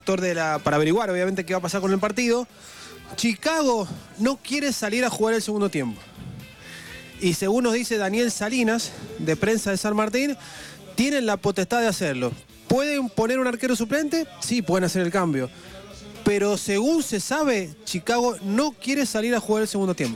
Para averiguar obviamente qué va a pasar con el partido. Chicago no quiere salir a jugar el segundo tiempo. Y según nos dice Daniel Salinas, de Prensa de San Martín, tienen la potestad de hacerlo. ¿Pueden poner un arquero suplente? Sí, pueden hacer el cambio. Pero según se sabe, Chicago no quiere salir a jugar el segundo tiempo.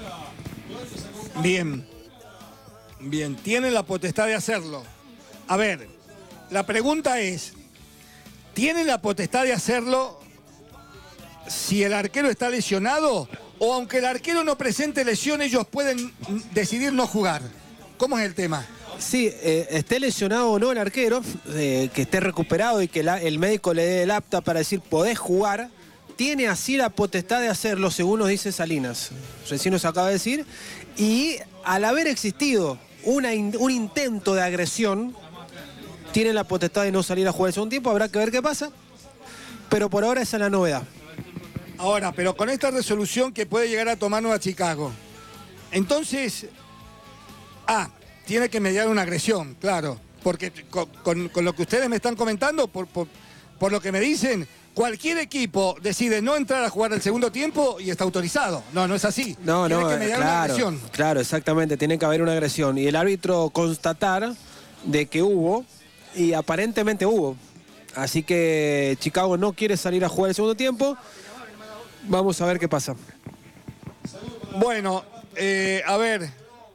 Bien. Bien, tienen la potestad de hacerlo. A ver, la pregunta es, ¿tienen la potestad de hacerlo si el arquero está lesionado? ¿O aunque el arquero no presente lesión, ellos pueden decidir no jugar? ¿Cómo es el tema? Sí, esté lesionado o no el arquero, que esté recuperado y que el médico le dé el apta para decir podés jugar, tiene así la potestad de hacerlo, según nos dice Salinas. Recién nos acaba de decir. Y al haber existido un intento de agresión, tiene la potestad de no salir a jugar el segundo tiempo. Habrá que ver qué pasa, pero por ahora esa es la novedad. Ahora, pero con esta resolución que puede llegar a tomar Nueva Chicago, entonces, tiene que mediar una agresión, claro, porque con lo que ustedes me están comentando, por lo que me dicen, cualquier equipo decide no entrar a jugar el segundo tiempo y está autorizado. No, no es así. No, tiene que mediar una agresión. Claro, exactamente, tiene que haber una agresión. Y el árbitro constatar de que hubo, y aparentemente hubo. Así que Chicago no quiere salir a jugar el segundo tiempo. Vamos a ver qué pasa. Bueno, a ver,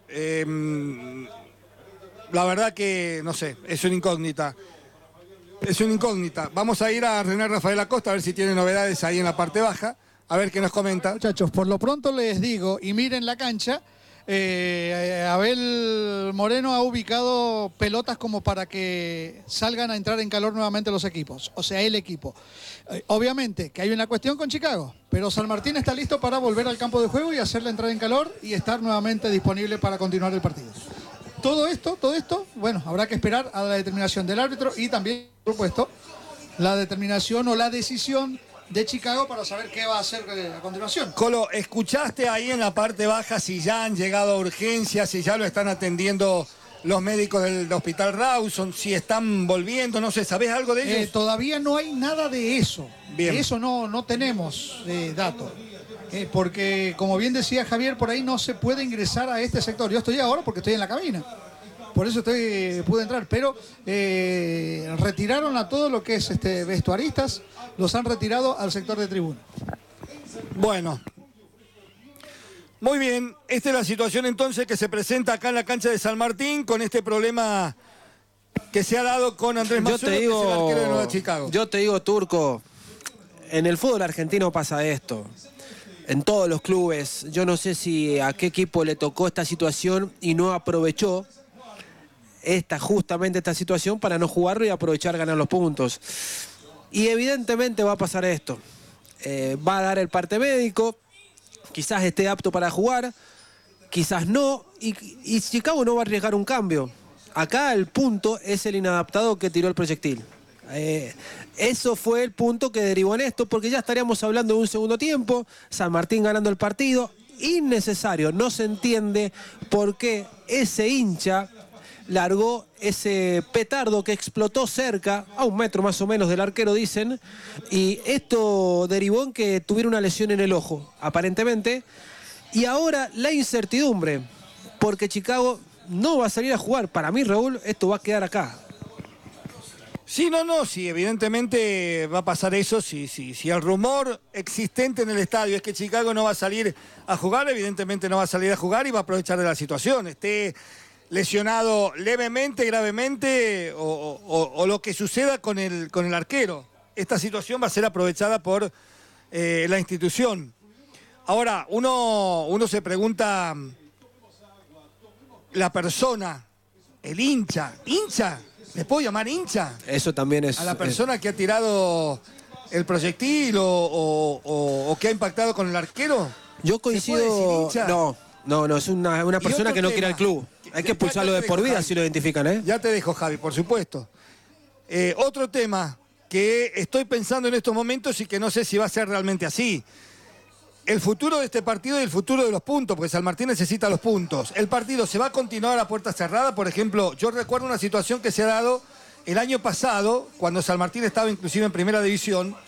la verdad que, no sé, es una incógnita. Es una incógnita. Vamos a ir a René Rafael Acosta a ver si tiene novedades ahí en la parte baja. A ver qué nos comenta. Muchachos, por lo pronto les digo, y miren la cancha, Abel Moreno ha ubicado pelotas como para que salgan a entrar en calor nuevamente los equipos, o sea, el equipo. Obviamente que hay una cuestión con Chicago, pero San Martín está listo para volver al campo de juego y hacerle entrar en calor y estar nuevamente disponible para continuar el partido. Todo esto, bueno, habrá que esperar a la determinación del árbitro y también, por supuesto, la determinación o la decisión de Chicago para saber qué va a hacer a continuación. Colo, ¿escuchaste ahí en la parte baja si ya han llegado a urgencias, si ya lo están atendiendo los médicos del Hospital Rawson, si están volviendo, no sé, ¿sabés algo de ellos? Todavía no hay nada de eso. Bien. De eso no tenemos datos. Porque, como bien decía Javier, por ahí no se puede ingresar a este sector. Yo estoy ahora porque estoy en la cabina. Por eso pude entrar, pero retiraron a todo lo que es vestuaristas, los han retirado al sector de tribuna. Bueno, muy bien, esta es la situación entonces que se presenta acá en la cancha de San Martín con este problema que se ha dado con Andrés Mazzone, que es el arquero de Nueva Chicago. Yo te digo, Turco, en el fútbol argentino pasa esto. En todos los clubes, yo no sé si a qué equipo le tocó esta situación y no aprovechó justamente esta situación para no jugarlo y aprovechar ganar los puntos. Y evidentemente va a pasar esto. Va a dar el parte médico, quizás esté apto para jugar, quizás no, y Chicago no va a arriesgar un cambio. Acá el punto es el inadaptado que tiró el proyectil. Eso fue el punto que derivó en esto, porque ya estaríamos hablando de un segundo tiempo, San Martín ganando el partido, innecesario, no se entiende por qué ese hincha largó ese petardo que explotó cerca, a 1 metro más o menos del arquero dicen, y esto derivó en que tuviera una lesión en el ojo, aparentemente, y ahora la incertidumbre, porque Chicago no va a salir a jugar. Para mí, Raúl, esto va a quedar acá. Sí, sí, evidentemente va a pasar eso, si el rumor existente en el estadio es que Chicago no va a salir a jugar, evidentemente no va a salir a jugar y va a aprovechar de la situación, esté lesionado levemente, gravemente o lo que suceda con el arquero. Esta situación va a ser aprovechada por la institución. Ahora, uno se pregunta, la persona, el hincha, ¿le puedo llamar hincha? Eso también es... A la persona que ha tirado el proyectil o que ha impactado con el arquero. Yo coincido... No, es una persona que no quiere al club. Hay que expulsarlo de por vida, Javi, si lo identifican, ¿eh? Ya te dejo, Javi, por supuesto. Otro tema que estoy pensando en estos momentos y que no sé si va a ser realmente así. El futuro de este partido y el futuro de los puntos, porque San Martín necesita los puntos. ¿El partido se va a continuar a puerta cerrada? Por ejemplo, yo recuerdo una situación que se ha dado El año pasado, cuando San Martín estaba inclusive en primera división,